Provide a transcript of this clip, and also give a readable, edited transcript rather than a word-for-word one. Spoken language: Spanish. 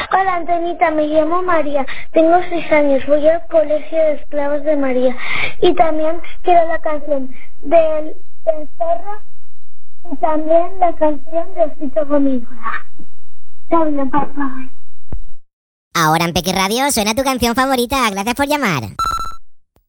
Hola, Antonita, me llamo María, tengo 6 años, voy al Colegio de Esclavos de María y también quiero la canción del zorro y también la canción de Osito Gomígora. Está bien, papá. Ahora en Peque Radio suena tu canción favorita. Gracias por llamar.